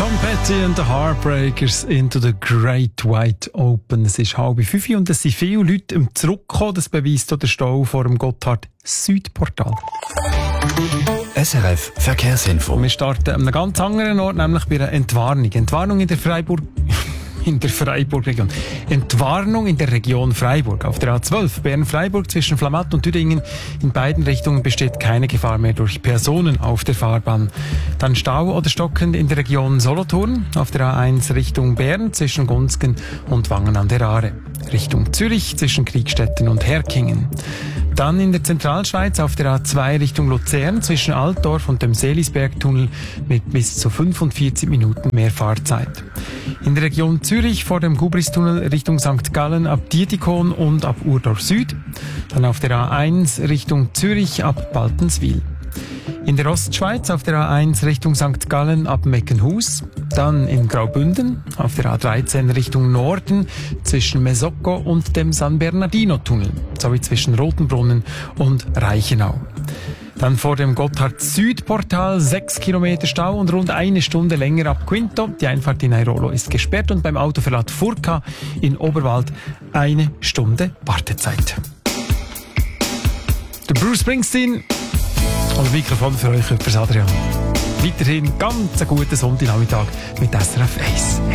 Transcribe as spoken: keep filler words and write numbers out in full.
Tom Petty und the Heartbreakers into the Great White Open. Es ist halb fünf und es sind viele Leute im Zurückkommen. Das beweist auch der Stau vor dem Gotthard-Südportal. S R F Verkehrsinfo. Wir starten an einem ganz anderen Ort, nämlich bei einer Entwarnung. Entwarnung in der Freiburg... in der Freiburg-Region. Entwarnung in der Region Freiburg. Auf der A zwölf Bern-Freiburg zwischen Flamatt und Düdingen in beiden Richtungen besteht keine Gefahr mehr durch Personen auf der Fahrbahn. Dann Stau oder stockend in der Region Solothurn. Auf der A eins Richtung Bern zwischen Gunzgen und Wangen an der Aare. Richtung Zürich zwischen Kriegstetten und Herkingen. Dann in der Zentralschweiz auf der A zwei Richtung Luzern zwischen Altdorf und dem Seelisbergtunnel mit bis zu fünfundvierzig Minuten mehr Fahrzeit. In der Region Zürich vor dem Gubristunnel Richtung Sankt Gallen ab Dietikon und ab Urdorf Süd. Dann auf der A eins Richtung Zürich ab Baltenswil. In der Ostschweiz auf der A eins Richtung Sankt Gallen ab Meckenhus. Dann in Graubünden auf der A dreizehn Richtung Norden zwischen Mesocco und dem San Bernardino-Tunnel sowie zwischen Rotenbrunnen und Reichenau. Dann vor dem Gotthard-Südportal sechs Kilometer Stau und rund eine Stunde länger ab Quinto. Die Einfahrt in Airolo ist gesperrt und beim Autoverlad Furka in Oberwald eine Stunde Wartezeit. Der Bruce Springsteen und Mikrofon für euch, Adrian. Weiterhin ganz einen guten Sonntagnachmittag mit S R F eins.